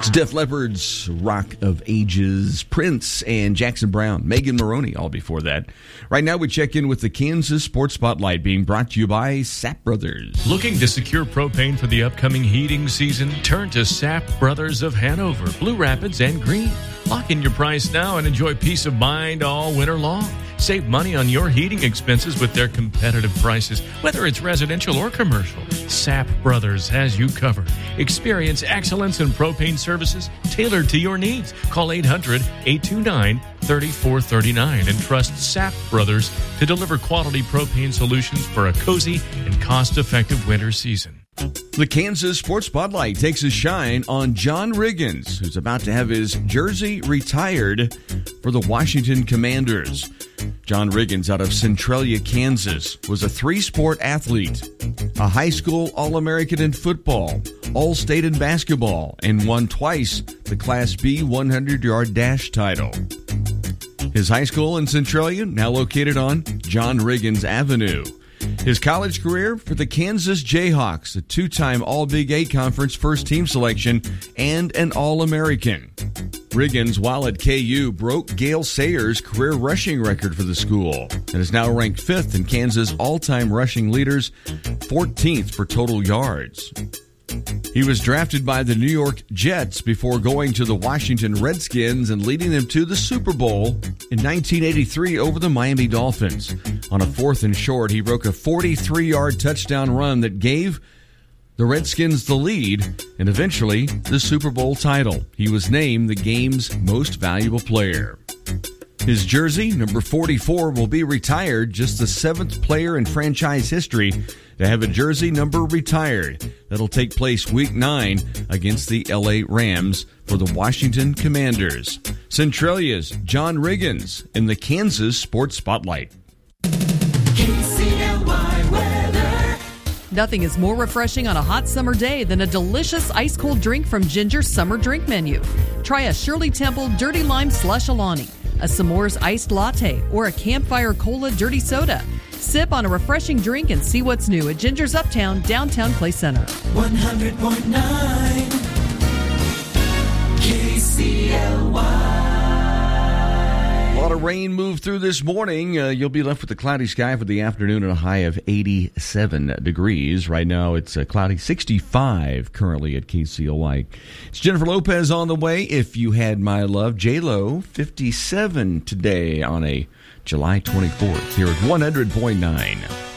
It's Def Leppard's Rock of Ages, Prince and Jackson Browne, Megan Moroney, all before that. Right now we check in with the Kansas Sports Spotlight, being brought to you by Sapp Brothers. Looking to secure propane for the upcoming heating season? Turn to Sapp Brothers of Hanover, Blue Rapids, and Greene. Lock in your price now and enjoy peace of mind all winter long. Save money on your heating expenses with their competitive prices, whether it's residential or commercial. Sapp Brothers has you covered. Experience excellence in propane services tailored to your needs. Call 800-829-3439 and trust Sapp Brothers to deliver quality propane solutions for a cozy and cost-effective winter season. The Kansas Sports Spotlight takes a shine on John Riggins, who's about to have his jersey retired for the Washington Commanders. John Riggins out of Centralia, Kansas, was a three-sport athlete, a high school All-American in football, All-State in basketball, and won twice the Class B 100-yard dash title. His high school in Centralia, now located on John Riggins Avenue. His college career for the Kansas Jayhawks, a two-time All-Big 8 Conference first-team selection, and an All-American. Riggins, while at KU, broke Gale Sayers' career rushing record for the school and is now ranked 5th in Kansas all-time rushing leaders, 14th for total yards. He was drafted by the New York Jets before going to the Washington Redskins and leading them to the Super Bowl in 1983 over the Miami Dolphins. On a 4th and short, he broke a 43-yard touchdown run that gave the Redskins the lead and eventually the Super Bowl title. He was named the game's most valuable player. His jersey, number 44, will be retired, just the 7th player in franchise history to have a jersey number retired. That'll take place Week 9 against the LA Rams for the Washington Commanders. Centralia's John Riggins in the Kansas Sports Spotlight. KCLY weather. Nothing is more refreshing on a hot summer day than a delicious ice-cold drink from Ginger's Summer Drink Menu. Try a Shirley Temple Dirty Lime Slush Alani, a S'mores Iced Latte, or a Campfire Cola Dirty Soda. Sip on a refreshing drink and see what's new at Ginger's Uptown, Downtown Clay Center. 100.9 KCLY. A lot of rain moved through this morning. You'll be left with a cloudy sky for the afternoon and a high of 87 degrees. Right now it's cloudy, 65 currently at KCLY. It's Jennifer Lopez on the way. If You Had My Love, J-Lo, 57 today on a July 24th here at 100.9.